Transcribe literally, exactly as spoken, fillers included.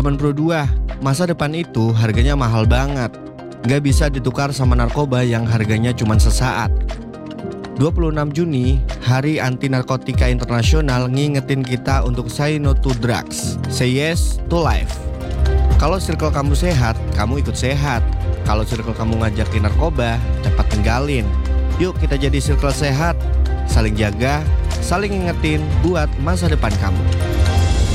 Teman Pro dua, masa depan itu harganya mahal banget. Nggak bisa ditukar sama narkoba yang harganya cuma sesaat. dua puluh enam Juni, Hari Anti Narkotika Internasional, ngingetin kita untuk say no to drugs, say yes to life. Kalau circle kamu sehat, kamu ikut sehat. Kalau circle kamu ngajakin narkoba, cepat tinggalin. Yuk kita jadi circle sehat, saling jaga, saling ingetin buat masa depan kamu.